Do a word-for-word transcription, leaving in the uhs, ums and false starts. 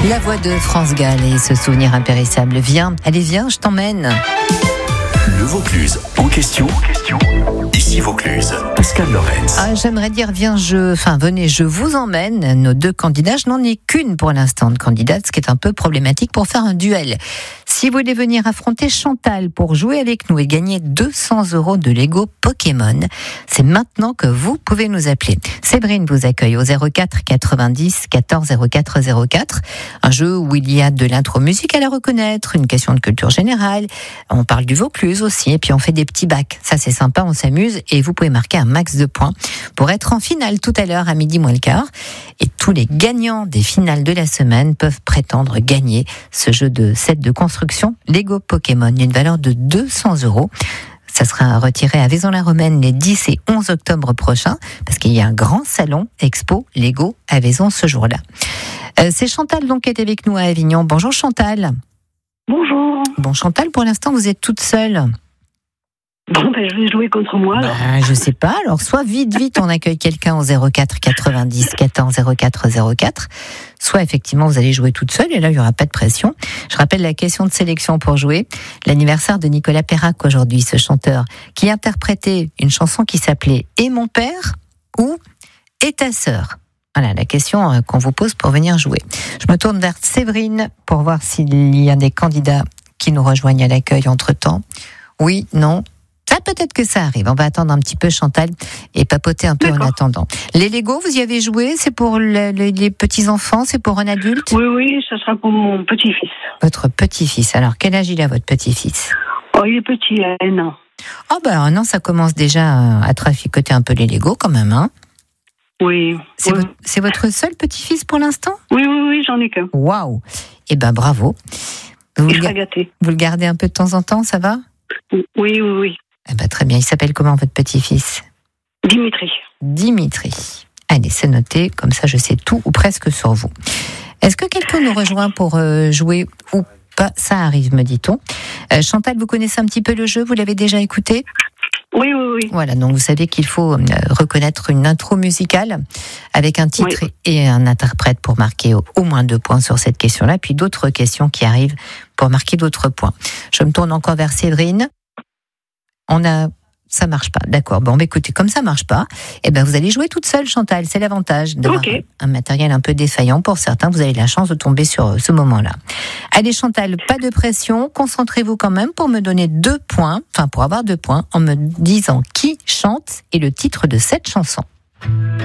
La voix de France Gall et ce souvenir impérissable. Viens, allez viens, je t'emmène. Le Vaucluse en question. Ici Vaucluse, Pascal Lorenz. Ah, j'aimerais dire viens, je, enfin venez, je vous emmène. Nos deux candidats, je n'en ai qu'une pour l'instant de candidate, ce qui est un peu problématique pour faire un duel. Si vous voulez venir affronter Chantal pour jouer avec nous et gagner deux cents euros de Lego Pokémon, c'est maintenant que vous pouvez nous appeler. Séverine vous accueille au zéro quatre quatre-vingt-dix quatorze zéro quatre zéro quatre. Un jeu où il y a de l'intro musicale à reconnaître, une question de culture générale. On parle du Vaucluse aussi et puis on fait des petits bacs. Ça c'est sympa, on s'amuse et vous pouvez marquer un max de points pour être en finale tout à l'heure à midi moins le quart. Et tous les gagnants des finales de la semaine peuvent prétendre gagner ce jeu de set de construction Lego Pokémon d'une valeur de deux cents euros. Ça sera retiré à Vaison-la-Romaine les dix et onze octobre prochains parce qu'il y a un grand salon expo Lego à Vaison ce jour-là. Euh, c'est Chantal donc qui est avec nous à Avignon. Bonjour Chantal. Bonjour. Bon Chantal, pour l'instant vous êtes toute seule. Bon, ben, je vais jouer contre moi. Alors. Bah, je sais pas. Alors, soit vite, vite, on accueille quelqu'un au zéro quatre quatre-vingt-dix quatorze zéro quatre zéro quatre. Soit, effectivement, vous allez jouer toute seule et là, il n'y aura pas de pression. Je rappelle la question de sélection pour jouer. L'anniversaire de Nicolas Perrac aujourd'hui, ce chanteur, qui interprétait une chanson qui s'appelait « Et mon père » ou « Et ta sœur ». Voilà la question qu'on vous pose pour venir jouer. Je me tourne vers Séverine pour voir s'il y a des candidats qui nous rejoignent à l'accueil entre-temps. Oui, non. Ça, peut-être que ça arrive. On va attendre un petit peu, Chantal, et papoter un peu D'accord. en attendant. Les Lego, vous y avez joué? C'est pour le, le, les petits-enfants? C'est pour un adulte? Oui, oui, ça sera pour mon petit-fils. Votre petit-fils. Alors, quel âge il a, votre petit-fils? Oh, il est petit, il a un an. Oh, ben, un an, ça commence déjà à traficoter un peu les Lego, quand même, hein? Oui. C'est, oui. vo- c'est votre seul petit-fils pour l'instant? Oui, oui, oui, j'en ai qu'un. Waouh! Eh ben, bravo. Vous, Il le sera ga- gâté. vous le gardez un peu de temps en temps, ça va? Oui, oui, oui. Eh ben, très bien. Il s'appelle comment, votre petit-fils? Dimitri. Dimitri. Allez, c'est noté, comme ça je sais tout ou presque sur vous. Est-ce que quelqu'un nous rejoint pour euh, jouer ou pas? Ça arrive, me dit-on. Euh, Chantal, vous connaissez un petit peu le jeu? Vous l'avez déjà écouté? Oui, oui, oui. Voilà, donc vous savez qu'il faut euh, reconnaître une intro musicale avec un titre Oui. et un interprète pour marquer au, au moins deux points sur cette question-là, puis d'autres questions qui arrivent pour marquer d'autres points. Je me tourne encore vers Séverine. On a... Ça marche pas, d'accord. Bon, bah, écoutez, comme ça marche pas, eh ben, vous allez jouer toute seule, Chantal. C'est l'avantage d'avoir Ok. un matériel un peu défaillant. Pour certains, vous avez la chance de tomber sur ce moment-là. Allez, Chantal, pas de pression. Concentrez-vous quand même pour me donner deux points, enfin, pour avoir deux points, en me disant qui chante et le titre de cette chanson.